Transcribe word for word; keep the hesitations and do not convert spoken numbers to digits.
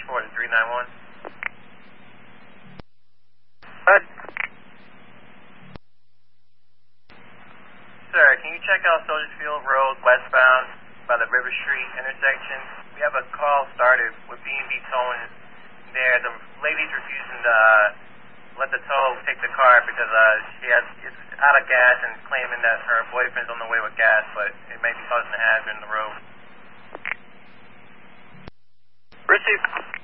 four to three nine one. Bud. Sir, can you check out Soldiers Field Road westbound by the River Street intersection? We have a call started with B and B towing there. The lady's refusing to uh, let the tow take the car because uh, she has it's out of gas and claiming that her boyfriend's on the way with gas, but it may be causing a hazard in the road. Receive.